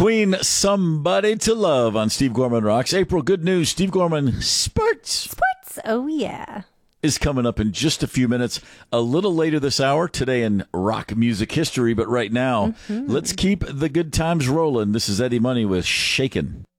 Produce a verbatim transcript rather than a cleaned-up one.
Queen, Somebody to Love on Steve Gorman Rocks. April, good news. Steve Gorman Sports. Sports, oh yeah. Is coming up in just a few minutes, a little later this hour, today in rock music history. But right now, mm-hmm. let's keep the good times rolling. This is Eddie Money with Shakin'.